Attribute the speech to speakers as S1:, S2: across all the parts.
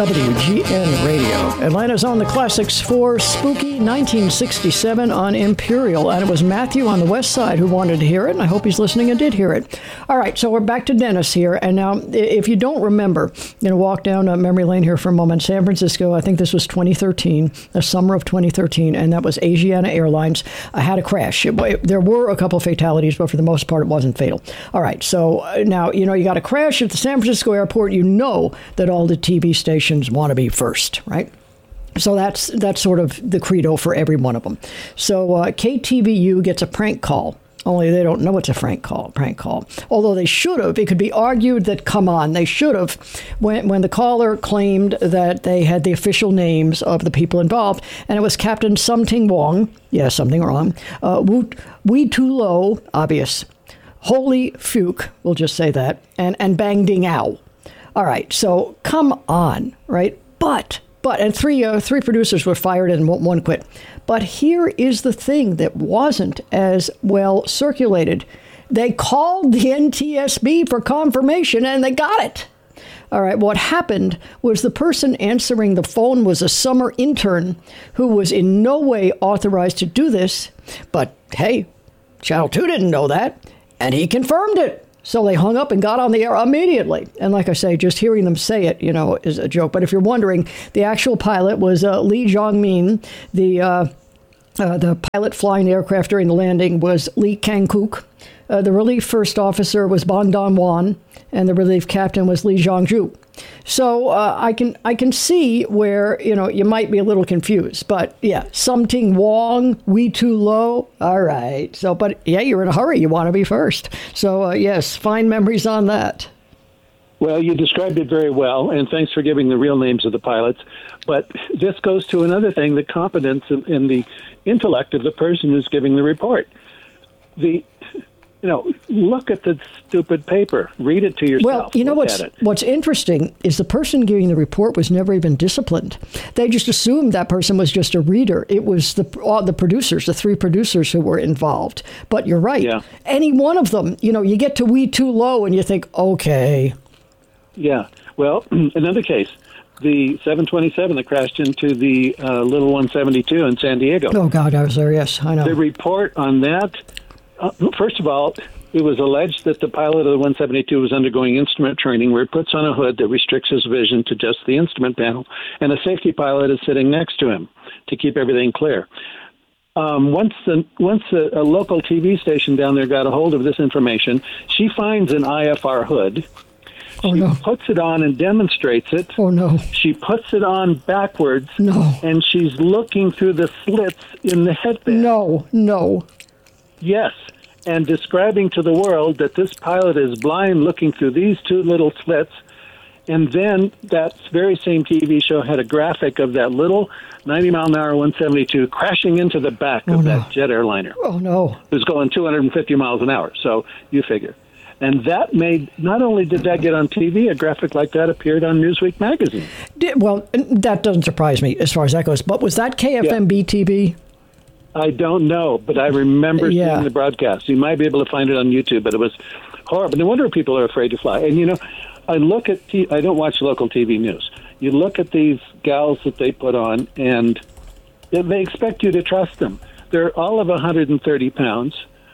S1: WGN Radio. Atlanta's on the classics for Spooky 1967 on Imperial. And it was Matthew on the west side who wanted to hear it, and I hope he's listening and did hear it. All right, so we're back to Dennis here. And now, if you don't remember, I'm going to walk down memory lane here for a moment. San Francisco, I think this was 2013, the summer of 2013, and that was Asiana Airlines had a crash. There were a couple of fatalities, but for the most part, it wasn't fatal. All right, so now, you got a crash at the San Francisco airport. You know that all the TV stations want to be first, right? So that's sort of the credo for every one of them. So KTVU gets a prank call. Only they don't know it's a prank call. Although they should have. It could be argued that, come on, they should have, when the caller claimed that they had the official names of the people involved, and it was Captain Something Wong. Yeah, something wrong. Wee Too Low, obvious. Holy Fuke, we'll just say that, and Bang Ding Ow. All right, so come on, right? But and three producers were fired and one quit. But here is the thing that wasn't as well circulated. They called the NTSB for confirmation, and they got it. All right, what happened was the person answering the phone was a summer intern who was in no way authorized to do this. But hey, Channel 2 didn't know that, and he confirmed it. So they hung up and got on the air immediately. And like I say, just hearing them say it, is a joke. But if you're wondering, the actual pilot was Lee Jong-min. The pilot flying the aircraft during the landing was Lee Kang-kook. The relief first officer was Bon Don-wan, and the relief captain was Lee Jong-ju. So I can see where, you might be a little confused. But, yeah, Something Wong, Wee Too Low. All right. So, but, yeah, you're in a hurry. You want to be first. So, yes, fine memories on that.
S2: Well, you described it very well, and thanks for giving the real names of the pilots. But this goes to another thing, the competence and the intellect of the person who's giving the report. Look at the stupid paper. Read it to yourself.
S1: Well, what's interesting is the person giving the report was never even disciplined. They just assumed that person was just a reader. It was the producers, the three producers who were involved. But you're right. Yeah. Any one of them, you get to Wee Too Low and you think, okay.
S2: Yeah. Well, another case. The 727 that crashed into the little 172 in San Diego.
S1: Oh, God, I was there, yes, I know.
S2: The report on that, first of all, it was alleged that the pilot of the 172 was undergoing instrument training where he puts on a hood that restricts his vision to just the instrument panel, and a safety pilot is sitting next to him to keep everything clear. Once a local TV station down there got a hold of this information, she finds an IFR hood. She puts it on and demonstrates it.
S1: Oh, no.
S2: She puts it on backwards.
S1: No.
S2: And she's looking through the slits in the headband.
S1: No.
S2: Yes. And describing to the world that this pilot is blind looking through these two little slits. And then that very same TV show had a graphic of that little 90-mile-an-hour 172 crashing into the back of that jet airliner.
S1: Oh, no.
S2: It was going 250 miles an hour. So you figure. And that made, not only did that get on TV, a graphic like that appeared on Newsweek magazine.
S1: Well, that doesn't surprise me as far as that goes. But was that KFMB TV?
S2: I don't know, but I remember seeing the broadcast. You might be able to find it on YouTube, but it was horrible. No wonder people are afraid to fly. And, I look at, I don't watch local TV news. You look at these gals that they put on, and they expect you to trust them. They're all of 130 pounds.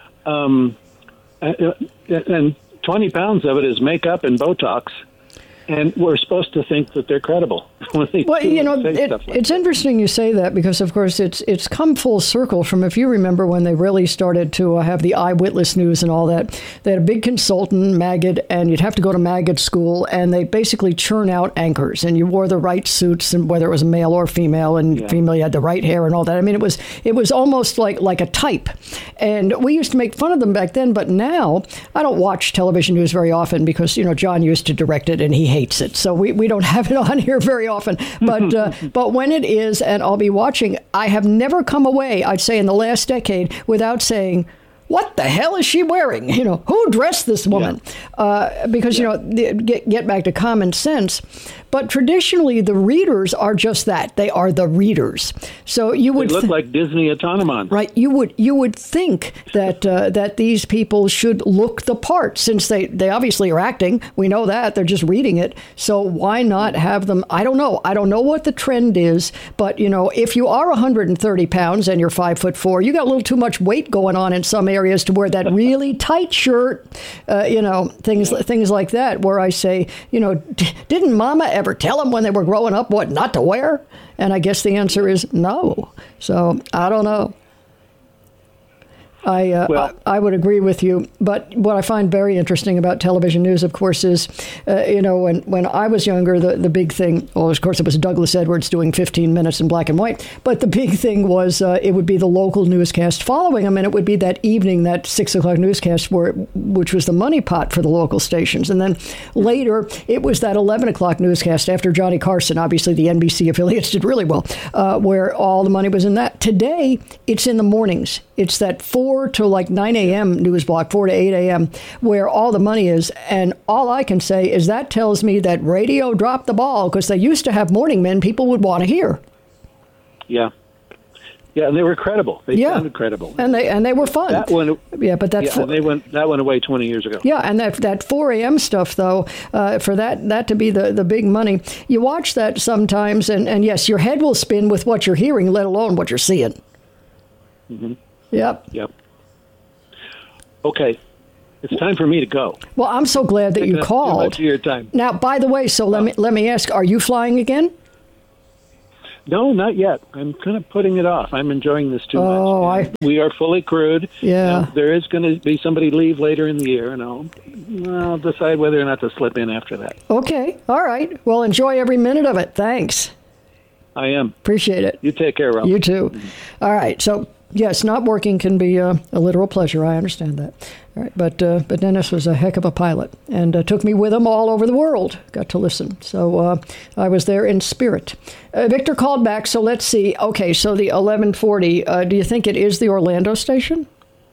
S2: And 20 pounds of it is makeup and Botox. And we're supposed to think that they're credible.
S1: It's interesting you say that because, of course, it's come full circle from, if you remember, when they really started to have the eyewitness news and all that. They had a big consultant, Magid, and you'd have to go to Magid school, and they basically churn out anchors, and you wore the right suits, and whether it was male or female, and female, you had the right hair and all that. I mean, it was almost like a type. And we used to make fun of them back then, but now I don't watch television news very often because, John used to direct it, and he hates it. So we don't have it on here very often. But when it is, and I'll be watching, I have never come away, I'd say in the last decade, without saying, what the hell is she wearing? Who dressed this woman? Because, get back to common sense. But traditionally, the readers are just that. They are the readers. So you would
S2: They look like Disney autonomans.
S1: right. You would think that that these people should look the part, since they obviously are acting. We know that they're just reading it. So why not have them? I don't know. I don't know what the trend is, but if you are 130 pounds and you're 5'4", you got a little too much weight going on in some areas to wear that really tight shirt. Things like that. Where I say, didn't Mama ever tell them when they were growing up what not to wear? And I guess the answer is no. So I don't know. I would agree with you. But what I find very interesting about television news, of course, is, when I was younger, the big thing, well, of course, it was Douglas Edwards doing 15 minutes in black and white. But the big thing was it would be the local newscast following them. And it would be that evening, that 6 o'clock newscast, which was the money pot for the local stations. And then later, it was that 11 o'clock newscast after Johnny Carson. Obviously, the NBC affiliates did really well, where all the money was in that. Today, it's in the mornings. It's that 4 to like 9 a.m. news block, 4 to 8 a.m., where all the money is. And all I can say is that tells me that radio dropped the ball, because they used to have morning men people would want to hear.
S2: Yeah. Yeah, and they were credible. They sounded credible.
S1: And they were fun.
S2: That one, that went away 20 years ago.
S1: Yeah, and that 4 a.m. stuff, though, for that to be the big money, you watch that sometimes, and yes, your head will spin with what you're hearing, let alone what you're seeing.
S2: Mm-hmm.
S1: Yep.
S2: Okay. It's time for me to go.
S1: Well, I'm so glad that you called.
S2: Too much of your time.
S1: Now, by the way, so let me ask, are you flying again?
S2: No, not yet. I'm kind of putting it off. I'm enjoying this too much. We are fully crewed.
S1: Yeah.
S2: There is going to be somebody leave later in the year, and I'll decide whether or not to slip in after that.
S1: Okay. All right. Well, enjoy every minute of it. Thanks.
S2: I am.
S1: Appreciate it.
S2: You take care, Ralph.
S1: You too. All right. So, yes, not working can be a literal pleasure. I understand that. All right. But Dennis was a heck of a pilot, and took me with him all over the world. Got to listen. So I was there in spirit. Victor called back. So let's see. Okay. So the 1140. Do you think it is the Orlando station?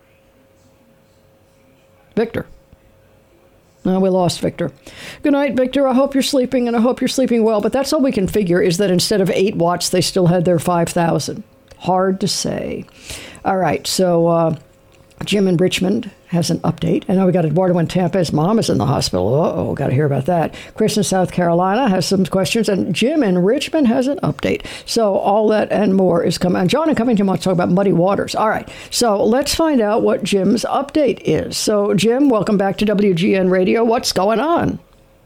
S1: Victor. No, we lost Victor. Good night, Victor. I hope you're sleeping, and I hope you're sleeping well. But that's all we can figure, is that instead of 8 watts, they still had their 5,000. Hard to say. All right, so Jim in Richmond has an update. I know we got Eduardo in Tampa. His mom is in the hospital. Uh-oh, got to hear about that. Chris in South Carolina has some questions, and Jim in Richmond has an update. So all that and more is coming. And John in Covington wants to talk about muddy waters. All right, so let's find out what Jim's update is. So, Jim, welcome back to WGN Radio. What's going on?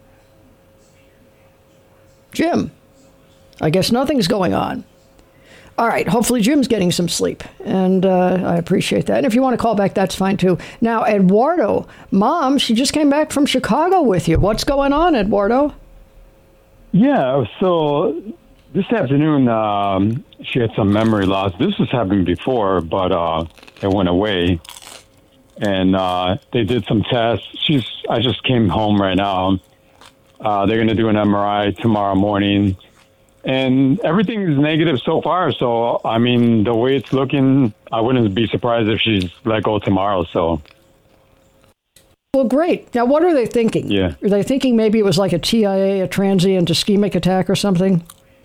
S1: Jim, I guess nothing's going on. All right. Hopefully Jim's getting some sleep, and I appreciate that. And if you want to call back, that's fine, too. Now, Eduardo, Mom, she just came back from Chicago with you. What's going on, Eduardo?
S3: Yeah, so this afternoon, she had some memory loss. This has happened before, but it went away. And they did some tests. I just came home right now. They're going to do an MRI tomorrow morning. And everything is negative so far. So, I mean, the way it's looking, I wouldn't be surprised if she's let go tomorrow. So,
S1: well, great. Now, what are they thinking?
S3: Yeah.
S1: Are they thinking maybe it was like a TIA, a transient ischemic attack or something?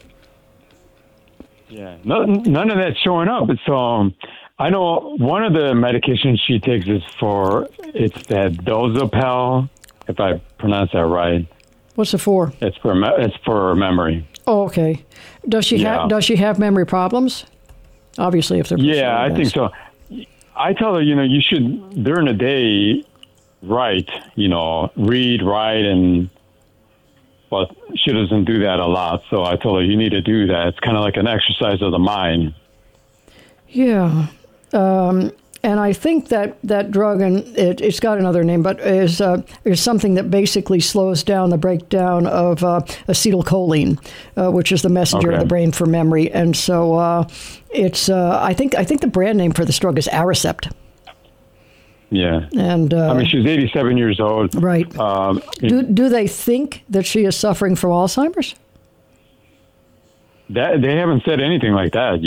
S3: Yeah, none of that's showing up. So, I know one of the medications she takes it's that Dozapel, if I pronounce that right.
S1: What's it for?
S3: It's for memory.
S1: Oh, okay. Does she have memory problems? Obviously, if they're
S3: I think so. I tell her, you should during the day write, read, write, but she doesn't do that a lot. So I told her you need to do that. It's kind of like an exercise of the mind.
S1: Yeah. And I think that drug, and it's got another name, but is something that basically slows down the breakdown of acetylcholine, which is the messenger of the brain for memory. And so it's I think the brand name for this drug is Aricept.
S3: Yeah.
S1: And
S3: I mean, she's 87 years old.
S1: Right. Do they think that she is suffering from Alzheimer's?
S3: They haven't said anything like that yet.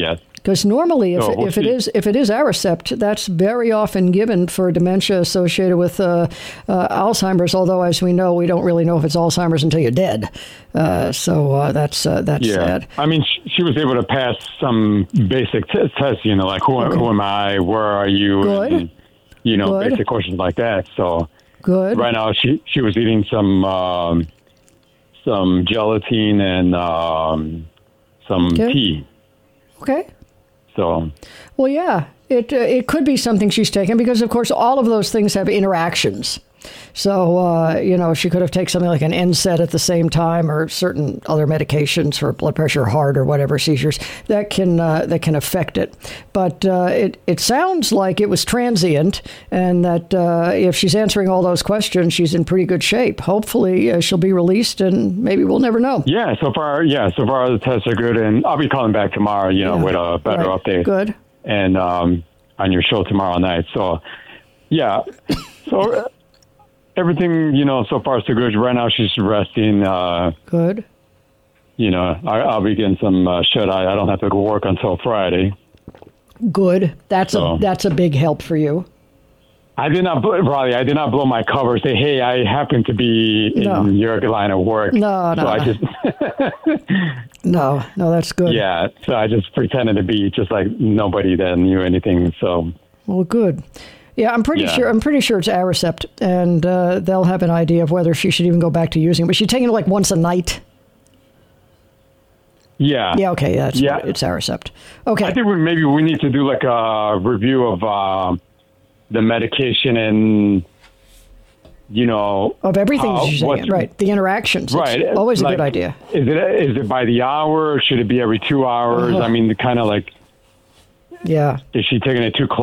S1: Because normally,
S3: So we'll
S1: if it
S3: see.
S1: is Aricept, that's very often given for dementia associated with Alzheimer's. Although, as we know, we don't really know if it's Alzheimer's until you're dead. So that's sad.
S3: I mean, she was able to pass some basic tests, like who am I, where are you,
S1: Good.
S3: and,
S1: Good.
S3: basic questions like that. So
S1: Good.
S3: right now she was eating some gelatin and some
S1: Okay.
S3: tea.
S1: Okay.
S3: So
S1: Well, yeah, it could be something she's taken because, of course, all of those things have interactions. So, she could have taken something like an NSAID at the same time, or certain other medications for blood pressure, heart, or whatever seizures that can affect it. But it sounds like it was transient, and that if she's answering all those questions, she's in pretty good shape. Hopefully, she'll be released, and maybe we'll never know.
S3: yeah, so far the tests are good, and I'll be calling back tomorrow, with a better
S1: Right.
S3: update.
S1: Good.
S3: And on your show tomorrow night. So, yeah. So everything, so far so good. Right now she's resting.
S1: Good.
S3: I'll be getting some shut-eye. I don't have to go work until Friday.
S1: Good. That's
S3: So-
S1: a big help for you.
S3: I did not blow my cover. Say, hey, I happen to be in your line of work.
S1: No.
S3: So I just,
S1: No, that's good.
S3: yeah. So I just pretended to be just like nobody that knew anything. So,
S1: Well, good. Yeah, I'm pretty
S3: Yeah.
S1: sure. I'm pretty sure it's Aricept, and they'll have an idea of whether she should even go back to using it. But she's taking it like once a night.
S3: yeah.
S1: Yeah. Okay. That's
S3: Yeah.
S1: it's Aricept. Okay.
S3: I think maybe we need to do like a review of the medication and,
S1: of everything she's
S3: what's-
S1: saying, right? The interactions.
S3: Right.
S1: It's always a
S3: Like,
S1: good idea.
S3: Is it by the hour? Should it be every 2 hours?
S1: Uh-huh.
S3: I mean, kind of like,
S1: Yeah.
S3: is she taking it too close?